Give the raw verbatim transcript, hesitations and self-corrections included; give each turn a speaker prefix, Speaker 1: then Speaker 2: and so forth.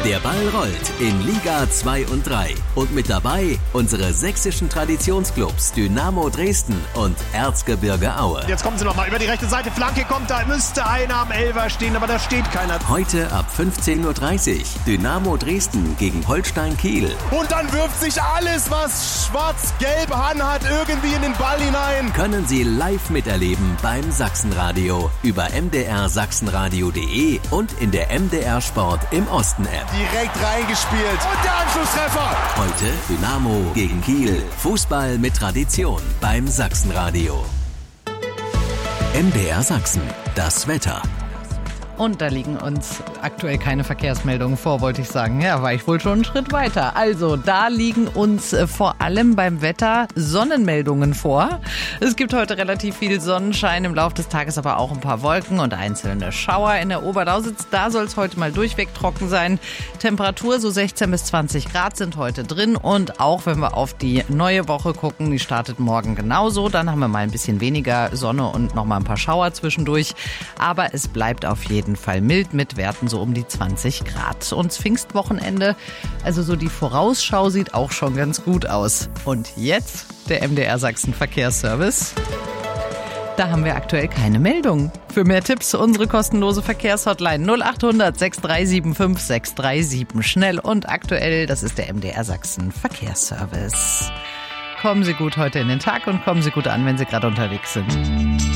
Speaker 1: Der Ball rollt in Liga zwei und drei. Und mit dabei unsere sächsischen Traditionsclubs Dynamo Dresden und Erzgebirge Aue.
Speaker 2: Jetzt kommen sie nochmal über die rechte Seite. Flanke kommt, da müsste einer am Elfer stehen, aber da steht keiner.
Speaker 1: Heute ab fünfzehn Uhr dreißig. Dynamo Dresden gegen Holstein Kiel.
Speaker 2: Und dann wirft sich alles, was schwarz-gelb anhat, irgendwie in den Ball hinein.
Speaker 1: Können Sie live miterleben beim Sachsenradio über m d r sachsenradio punkt de und in der M D R Sport im Osten App.
Speaker 2: Direkt reingespielt und der Anschlusstreffer.
Speaker 1: Heute Dynamo gegen Kiel. Fußball mit Tradition beim Sachsenradio. M D R Sachsen, das Wetter.
Speaker 3: Und da liegen uns aktuell keine Verkehrsmeldungen vor, wollte ich sagen. Ja, war ich wohl schon einen Schritt weiter. Also, da liegen uns äh, vor allem beim Wetter Sonnenmeldungen vor. Es gibt heute relativ viel Sonnenschein, im Laufe des Tages aber auch ein paar Wolken und einzelne Schauer in der Oberlausitz. Da soll es heute mal durchweg trocken sein. Temperatur so sechzehn bis zwanzig Grad sind heute drin. Und auch wenn wir auf die neue Woche gucken, die startet morgen genauso. Dann haben wir mal ein bisschen weniger Sonne und noch mal ein paar Schauer zwischendurch. Aber es bleibt auf jeden Fall mild mit Werten so um die zwanzig Grad. Und Pfingstwochenende, also so die Vorausschau sieht auch schon ganz gut aus. Und jetzt der M D R Sachsen Verkehrsservice. Da haben wir aktuell keine Meldung. Für mehr Tipps unsere kostenlose Verkehrshotline null acht hundert sechs drei sieben fünf sechs drei sieben. Schnell und aktuell, das ist der M D R Sachsen Verkehrsservice. Kommen Sie gut heute in den Tag und kommen Sie gut an, wenn Sie gerade unterwegs sind.